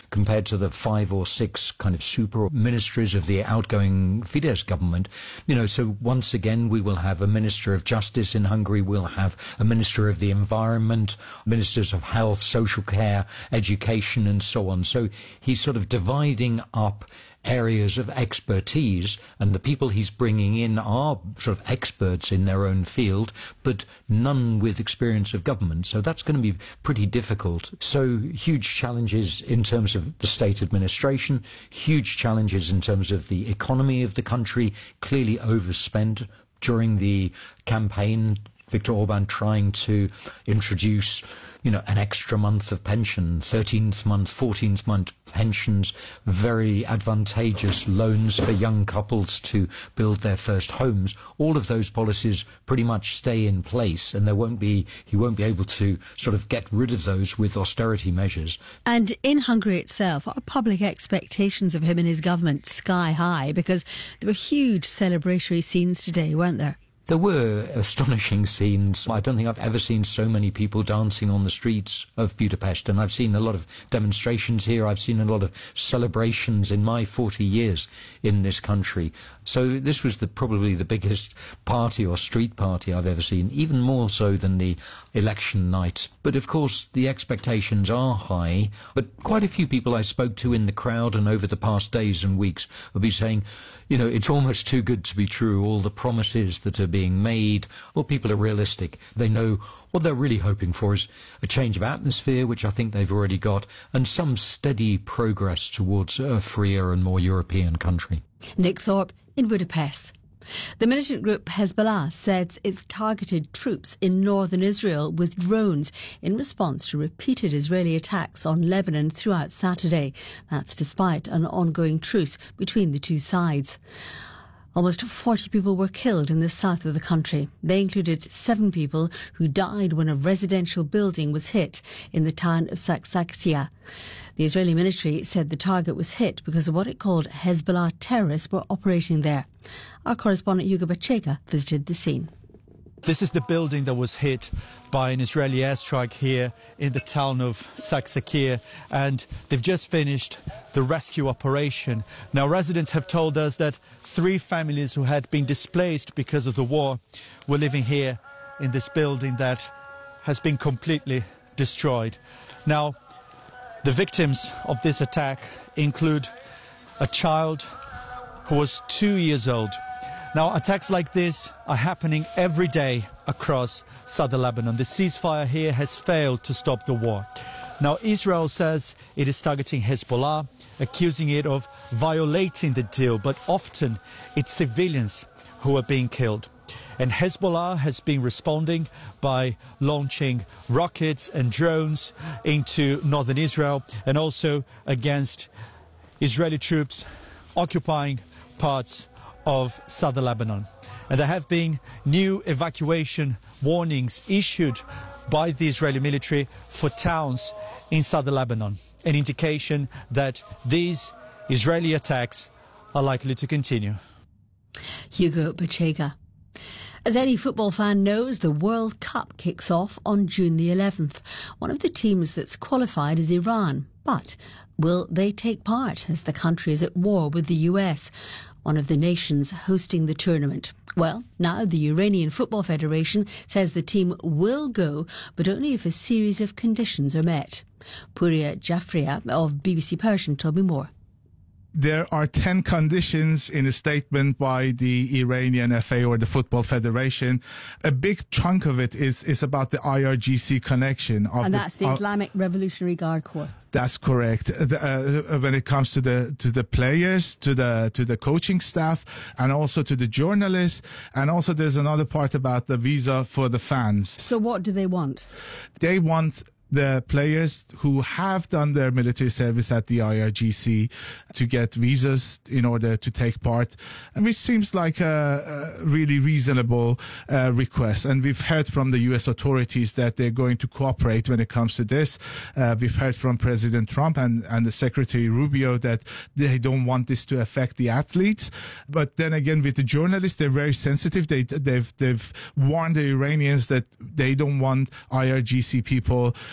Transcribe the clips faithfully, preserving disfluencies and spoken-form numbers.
compared to the five or six kind of super ministries of the outgoing Fidesz government. You know, so once again, we will have a Minister of Justice in Hungary, we'll have a Minister of the Environment, Ministers of Health, Social Care, Education, and so on. So he's sort of dividing up areas of expertise, and the people he's bringing in are sort of experts in their own field, but none with experience of government. So that's going to be pretty difficult. So huge challenges in terms of the state administration, huge challenges in terms of the economy of the country, clearly overspent during the campaign. Viktor Orban trying to introduce, you know, an extra month of pension, thirteenth month, fourteenth month pensions, very advantageous loans for young couples to build their first homes. All of those policies pretty much stay in place, and there won't be, he won't be able to sort of get rid of those with austerity measures. And in Hungary itself, are public expectations of him and his government sky high? Because there were huge celebratory scenes today, weren't there? There were astonishing scenes. I don't think I've ever seen so many people dancing on the streets of Budapest, and I've seen a lot of demonstrations here. I've seen a lot of celebrations in my forty years in this country. So this was the, probably the biggest party or street party I've ever seen, even more so than the election night. But of course, the expectations are high. But quite a few people I spoke to in the crowd and over the past days and weeks will be saying, you know, it's almost too good to be true. All the promises that are being made, well, people are realistic. They know what they're really hoping for is a change of atmosphere, which I think they've already got, and some steady progress towards a freer and more European country. Nick Thorpe in Budapest. The militant group Hezbollah says it's targeted troops in northern Israel with drones in response to repeated Israeli attacks on Lebanon throughout Saturday. That's despite an ongoing truce between the two sides. Almost forty people were killed in the south of the country. They included seven people who died when a residential building was hit in the town of Saksakia. The Israeli military said the target was hit because of what it called Hezbollah terrorists were operating there. Our correspondent Hugo Bachega visited the scene. This is the building that was hit by an Israeli airstrike here in the town of Saksakia, and they've just finished the rescue operation. Now, residents have told us that three families who had been displaced because of the war were living here in this building that has been completely destroyed. Now, the victims of this attack include a child who was two years old. Now, attacks like this are happening every day across southern Lebanon. The ceasefire here has failed to stop the war. Now, Israel says it is targeting Hezbollah, accusing it of violating the deal, but often it's civilians who are being killed. And Hezbollah has been responding by launching rockets and drones into northern Israel and also against Israeli troops occupying parts of southern Lebanon. And there have been new evacuation warnings issued by the Israeli military for towns in southern Lebanon, an indication that these Israeli attacks are likely to continue. Hugo Bachega. As any football fan knows, the World Cup kicks off on June the eleventh. One of the teams that's qualified is Iran. But will they take part as the country is at war with the U S, one of the nations hosting the tournament? Well, now the Iranian Football Federation says the team will go, but only if a series of conditions are met. Puria Jafria of B B C Persian told me more. There are ten conditions in a statement by the Iranian F A or the Football Federation. A big chunk of it is, is about the I R G C connection. Of and that's the, the uh, Islamic Revolutionary Guard Corps. That's correct. The, uh, when it comes to the to the players, to the to the coaching staff, and also to the journalists, and also there's another part about the visa for the fans. So what do they want? They want the players who have done their military service at the I R G C to get visas in order to take part, and which seems like a, a really reasonable uh, request. And we've heard from the U S authorities that they're going to cooperate when it comes to this. Uh, we've heard from President Trump and, and the Secretary Rubio that they don't want this to affect the athletes. But then again, with the journalists, they're very sensitive. They, they've, they've warned the Iranians that they don't want I R G C people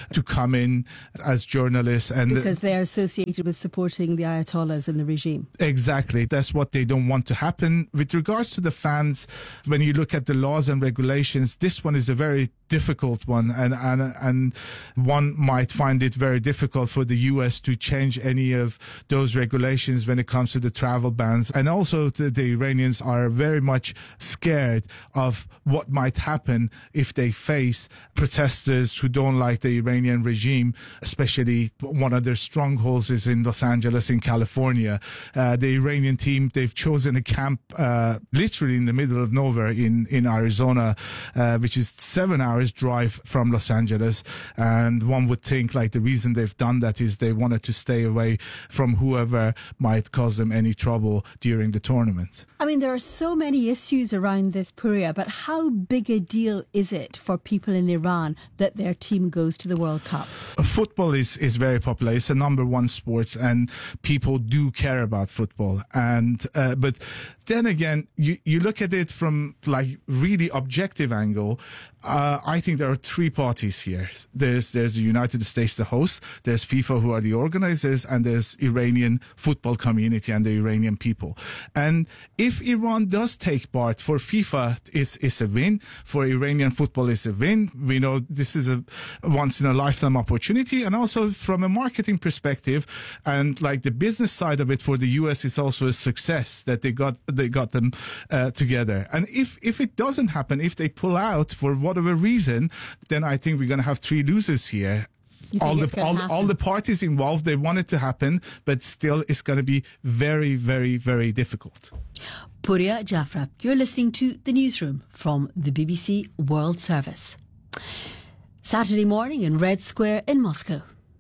to come in as journalists. And because they are associated with supporting the Ayatollahs and the regime. Exactly. That's what they don't want to happen. With regards to the fans, when you look at the laws and regulations, this one is a very difficult one, and, and, and one might find it very difficult for the U S to change any of those regulations when it comes to the travel bans. And also the, the Iranians are very much scared of what might happen if they face protesters who don't like the Iranian regime, especially one of their strongholds is in Los Angeles in California. Uh, the Iranian team, they've chosen a camp uh, literally in the middle of nowhere in, in Arizona, uh, which is seven hours drive from Los Angeles. And one would think like the reason they've done that is they wanted to stay away from whoever might cause them any trouble during the tournament. I mean, there are so many issues around this, Puria, but how big a deal is it for people in Iran that their team goes to the World Cup? Football is, is very popular. It's a number one sport, and people do care about football. And uh, but then again, you, you look at it from like really objective angle. Uh, I think there are three parties here. There's there's the United States, the host. There's FIFA, who are the organizers, and there's Iranian football community and the Iranian people. And if Iran does take part, for FIFA, it's, it's a win. For Iranian football, it's a win. We know this is a once in a lifetime opportunity, and also from a marketing perspective, and like the business side of it for the U S is also a success that they got they got them uh, together. And if if it doesn't happen, if they pull out for whatever reason, then I think we're going to have three losers here. All the all, all the parties involved, they want it to happen, but still it's going to be very, very, very difficult. Puria Jafra, you're listening to The Newsroom from the B B C World Service. Saturday morning in Red Square in Moscow.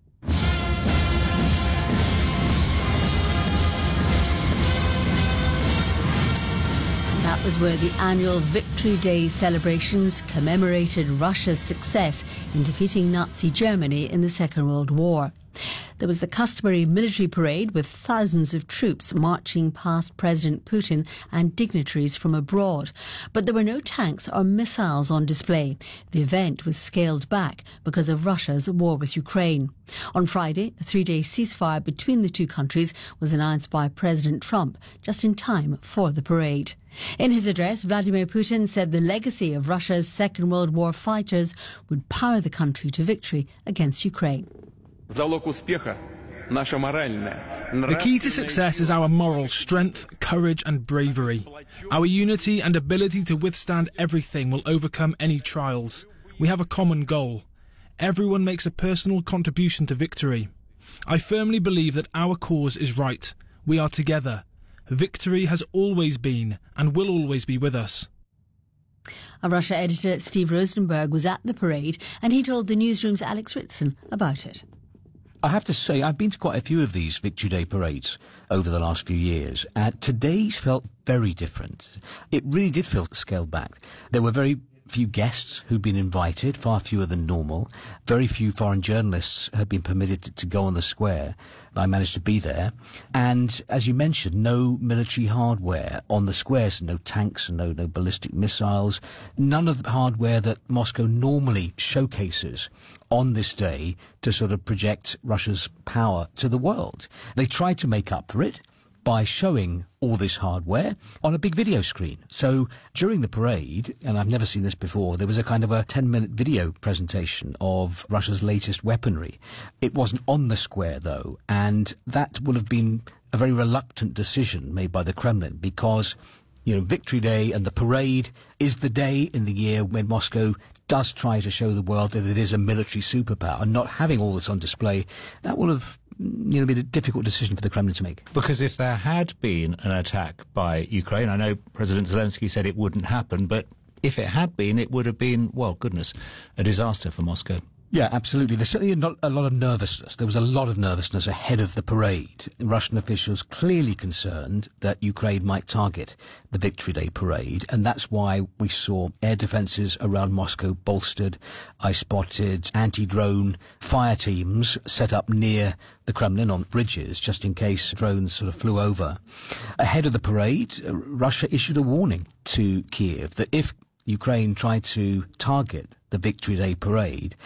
That was where the annual Victory Day celebrations commemorated Russia's success in defeating Nazi Germany in the Second World War. There was the customary military parade with thousands of troops marching past President Putin and dignitaries from abroad. But there were no tanks or missiles on display. The event was scaled back because of Russia's war with Ukraine. On Friday, a three-day ceasefire between the two countries was announced by President Trump just in time for the parade. In his address, Vladimir Putin said the legacy of Russia's Second World War fighters would power the country to victory against Ukraine. The key to success is our moral strength, courage and bravery. Our unity and ability to withstand everything will overcome any trials. We have a common goal. Everyone makes a personal contribution to victory. I firmly believe that our cause is right. We are together. Victory has always been and will always be with us. Our Russia editor Steve Rosenberg was at the parade, and he told the Newsroom's Alex Ritson about it. I have to say, I've been to quite a few of these Victory Day parades over the last few years. Uh, today's felt very different. It really did feel scaled back. There were very few guests who'd been invited, far fewer than normal. Very few foreign journalists had been permitted to, to go on the square. I managed to be there. And as you mentioned, no military hardware on the square, so no tanks and no, no ballistic missiles. None of the hardware that Moscow normally showcases on this day to sort of project Russia's power to the world. They tried to make up for it by showing all this hardware on a big video screen. So during the parade, and I've never seen this before, there was a kind of a ten-minute video presentation of Russia's latest weaponry. It wasn't on the square, though, and that would have been a very reluctant decision made by the Kremlin because, you know, Victory Day and the parade is the day in the year when Moscow does try to show the world that it is a military superpower, and not having all this on display, that will have you know, be a difficult decision for the Kremlin to make. Because if there had been an attack by Ukraine, I know President Zelensky said it wouldn't happen, but if it had been, it would have been, well, goodness, a disaster for Moscow. Yeah, absolutely. There's certainly not a lot of nervousness. There was a lot of nervousness ahead of the parade. Russian officials clearly concerned that Ukraine might target the Victory Day parade, and that's why we saw air defences around Moscow bolstered. I spotted anti-drone fire teams set up near the Kremlin on bridges, just in case drones sort of flew over. Ahead of the parade, Russia issued a warning to Kiev that if Ukraine tried to target the Victory Day parade,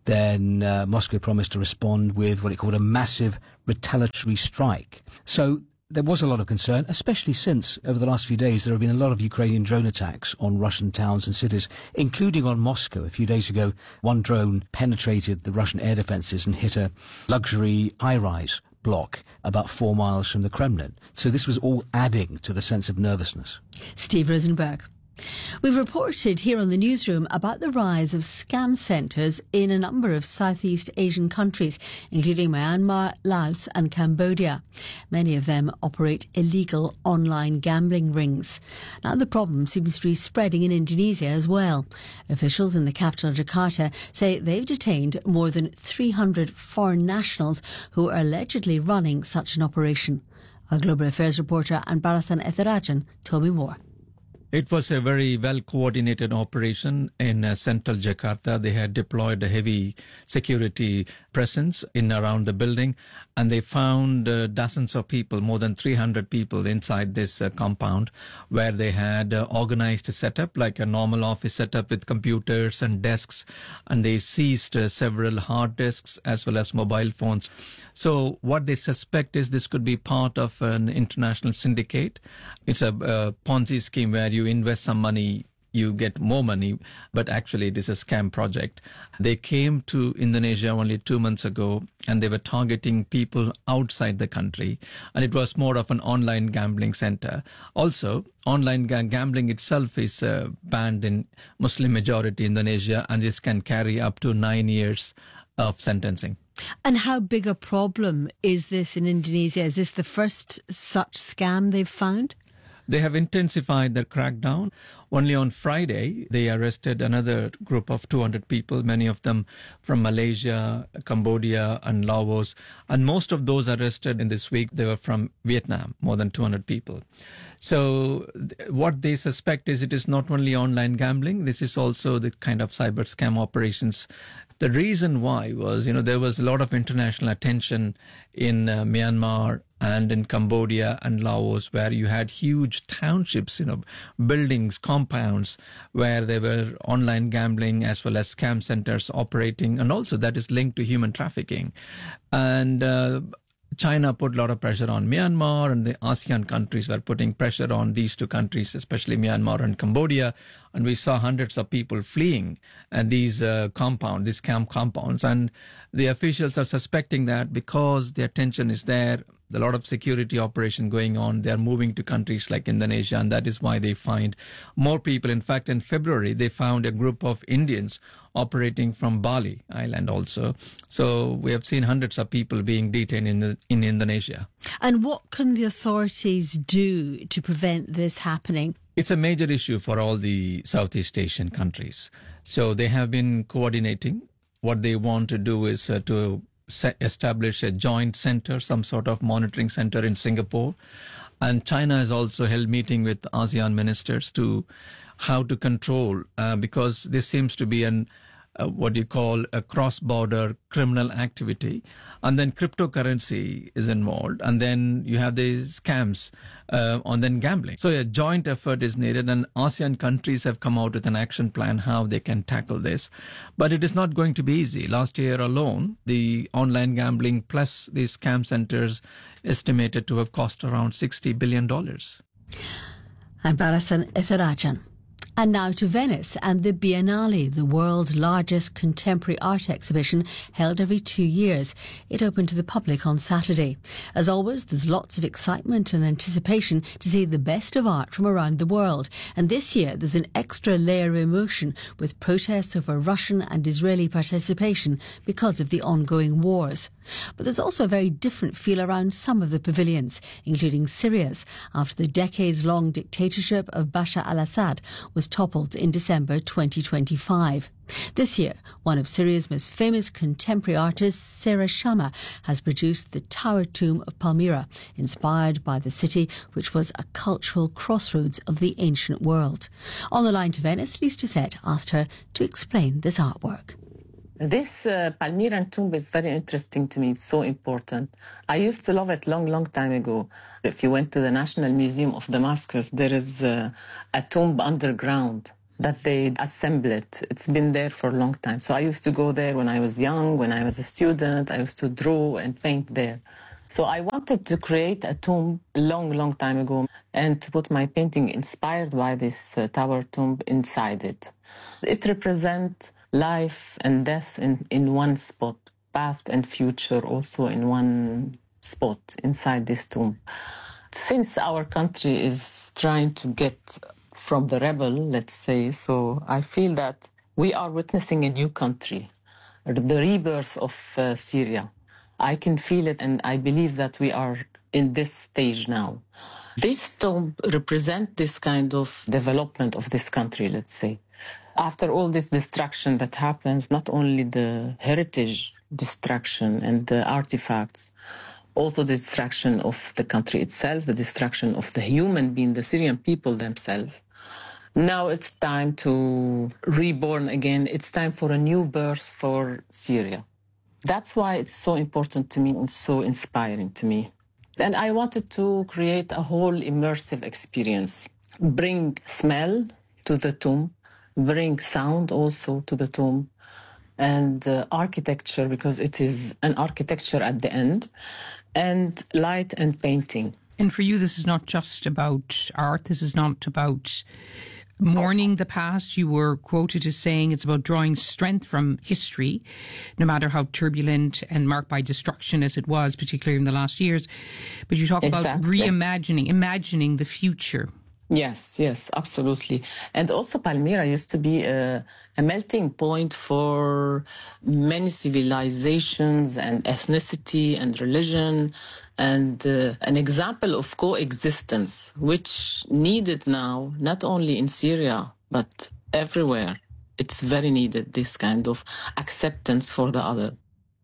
then uh, Moscow promised to respond with what it called a massive retaliatory strike. So there was a lot of concern, especially since over the last few days there have been a lot of Ukrainian drone attacks on Russian towns and cities, including on Moscow. A few days ago, one drone penetrated the Russian air defences and hit a luxury high-rise block about four miles from the Kremlin. So this was all adding to the sense of nervousness. Steve Rosenberg. We've reported here on the newsroom about the rise of scam centres in a number of Southeast Asian countries, including Myanmar, Laos and Cambodia. Many of them operate illegal online gambling rings. Now the problem seems to be spreading in Indonesia as well. Officials in the capital Jakarta say they've detained more than three hundred foreign nationals who are allegedly running such an operation. Our Global Affairs reporter Anbarasan Ethirajan told me more. It was a very well-coordinated operation in uh, central Jakarta. They had deployed a heavy security presence in around the building, and they found uh, dozens of people, more than three hundred people inside this uh, compound, where they had uh, organized a setup like a normal office setup with computers and desks, and they seized uh, several hard disks as well as mobile phones. So what they suspect is this could be part of an international syndicate. It's a, a Ponzi scheme where you invest some money, you get more money, but actually it is a scam project. They came to Indonesia only two months ago, and they were targeting people outside the country, and it was more of an online gambling center. Also, online ga- gambling itself is uh, banned in Muslim majority Indonesia, and this can carry up to nine years of sentencing. And how big a problem is this in Indonesia? Is this the first such scam they've found? They have intensified their crackdown. Only on Friday, they arrested another group of two hundred people, many of them from Malaysia, Cambodia, and Laos. And most of those arrested in this week, they were from Vietnam, more than two hundred people. So th- what they suspect is it is not only online gambling, this is also the kind of cyber scam operations. The reason why was, you know, there was a lot of international attention in uh, Myanmar and in Cambodia and Laos, where you had huge townships, you know, buildings, compounds, where there were online gambling as well as scam centers operating, and also that is linked to human trafficking. And uh, China put a lot of pressure on Myanmar, and the ASEAN countries were putting pressure on these two countries, especially Myanmar and Cambodia. And we saw hundreds of people fleeing and these uh, compounds, these camp compounds. And the officials are suspecting that because the attention is there, a lot of security operation going on, they are moving to countries like Indonesia, and that is why they find more people. In fact, in February, they found a group of Indians operating from Bali Island also. So we have seen hundreds of people being detained in the, in Indonesia. And what can the authorities do to prevent this happening? It's a major issue for all the Southeast Asian countries. So they have been coordinating. What they want to do is uh, to se- establish a joint center, some sort of monitoring center in Singapore. And China has also held meeting with ASEAN ministers to how to control, uh, because this seems to be an Uh, what you call a cross-border criminal activity, and then cryptocurrency is involved, and then you have these scams, uh, and then gambling. So a joint effort is needed, and ASEAN countries have come out with an action plan how they can tackle this. But it is not going to be easy. Last year alone, the online gambling plus these scam centers estimated to have cost around sixty billion dollars. Anbarasan Ethirajan. And now to Venice and the Biennale, the world's largest contemporary art exhibition held every two years. It opened to the public on Saturday. As always, there's lots of excitement and anticipation to see the best of art from around the world. And this year, there's an extra layer of emotion with protests over Russian and Israeli participation because of the ongoing wars. But there's also a very different feel around some of the pavilions, including Syria's, after the decades-long dictatorship of Bashar al-Assad was toppled in December twenty twenty-five. This year, one of Syria's most famous contemporary artists, Sarah Shama, has produced the Tower Tomb of Palmyra, inspired by the city which was a cultural crossroads of the ancient world. On the line to Venice, Lise Doucette asked her to explain this artwork. This uh, Palmyran tomb is very interesting to me. It's so important. I used to love it long, long time ago. If you went to the National Museum of Damascus, there is uh, a tomb underground. that they assemble it. It's been there for a long time. So I used to go there when I was young, when I was a student. I used to draw and paint there. So I wanted to create a tomb a long, long time ago and to put my painting inspired by this uh, tower tomb inside it. It represents life and death in, in one spot, past and future also in one spot inside this tomb. Since our country is trying to get from the rebel, let's say, so I feel that we are witnessing a new country, the rebirth of uh, Syria. I can feel it, and I believe that we are in this stage now. This tomb represents this kind of development of this country, let's say. After all this destruction that happens, not only the heritage destruction and the artifacts, also the destruction of the country itself, the destruction of the human being, the Syrian people themselves. Now it's time to reborn again. It's time for a new birth for Syria. That's why it's so important to me and so inspiring to me. And I wanted to create a whole immersive experience, bring smell to the tomb, bring sound also to the tomb, and uh, architecture, because it is an architecture at the end, and light and painting. And for you, this is not just about art. This is not about mourning the past. You were quoted as saying it's about drawing strength from history, no matter how turbulent and marked by destruction as it was, particularly in the last years. But you talk exactly. about reimagining, imagining the future. Yes, yes, absolutely. And also Palmyra used to be a, a melting point for many civilizations and ethnicity and religion, and uh, an example of coexistence, which needed now, not only in Syria, but everywhere. It's very needed, this kind of acceptance for the other.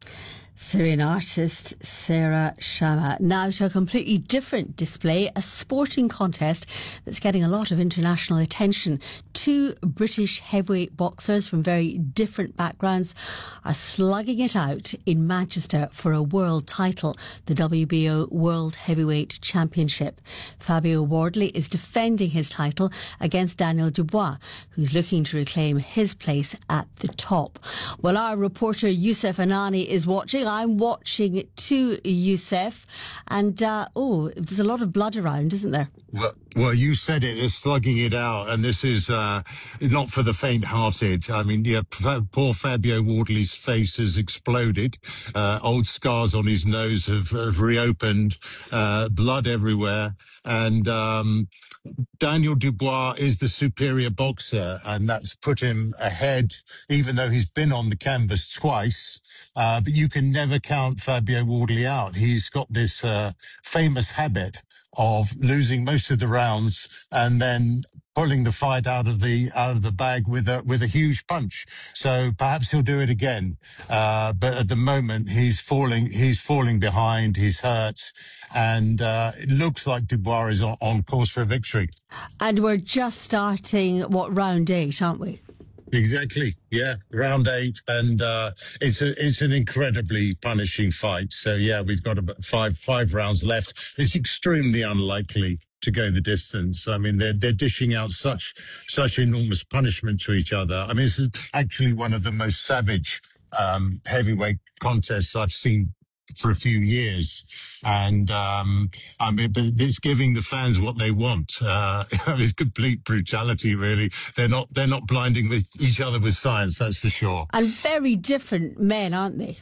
Syrian artist Sarah Shama. Now to a completely different display, a sporting contest that's getting a lot of international attention. Two British heavyweight boxers from very different backgrounds are slugging it out in Manchester for a world title, the W B O World Heavyweight Championship. Fabio Wardley is defending his title against Daniel Dubois, who's looking to reclaim his place at the top. Well, our reporter Youssef Anani is watching. I'm watching it too, Youssef. And, uh, oh, there's a lot of blood around, isn't there? Well, well, you said it, it's slugging it out, and this is uh, not for the faint-hearted. I mean, yeah, poor Fabio Wardley's face has exploded. Uh, old scars on his nose have, have reopened, uh, blood everywhere. And um, Daniel Dubois is the superior boxer, and that's put him ahead, even though he's been on the canvas twice. Uh, but you can never count Fabio Wardley out. He's got this uh, famous habit of losing most of the rounds and then pulling the fight out of the out of the bag with a with a huge punch. So perhaps he'll do it again. Uh, but at the moment, he's falling he's falling behind. He's hurt, and uh, it looks like Dubois is on, on course for a victory. And we're just starting what round eight, aren't we? Exactly. Yeah, round eight, and uh, it's a, it's an incredibly punishing fight. So yeah, we've got about five five rounds left. It's extremely unlikely to go the distance. I mean, they're they're dishing out such such enormous punishment to each other. I mean, this is actually one of the most savage um, heavyweight contests I've seen for a few years, and um, I mean, but it's giving the fans what they want. Uh, it's complete brutality, really. They're not they're not blinding with each other with science, that's for sure. And very different men, aren't they?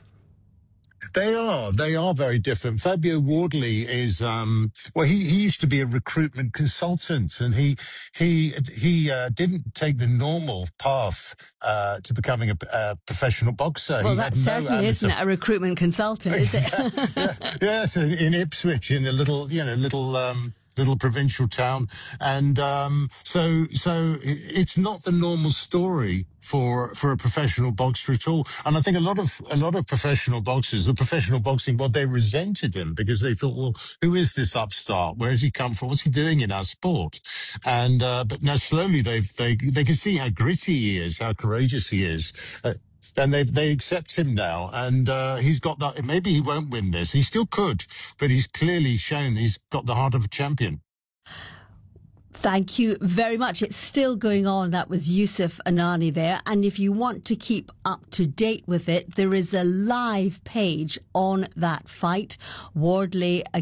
They are. They are very different. Fabio Wardley is, um, well, he, he used to be a recruitment consultant, and he he he uh, didn't take the normal path uh, to becoming a, a professional boxer. Well, he that had certainly no isn't a recruitment consultant, is it? yeah, yes, in Ipswich, in a little, you know, little. Um, little provincial town, and um, so so it's not the normal story for for a professional boxer at all. And I think a lot of a lot of professional boxers, the professional boxing, well, they resented him because they thought, well, who is this upstart? Where has he come from? What's he doing in our sport? And uh, but now slowly they they they can see how gritty he is, how courageous he is. Uh, And they they accept him now, and uh, he's got that. Maybe he won't win this. He still could, but he's clearly shown he's got the heart of a champion. Thank you very much. It's still going on. That was Yusuf Anani there. And if you want to keep up to date with it, there is a live page on that fight. Wardley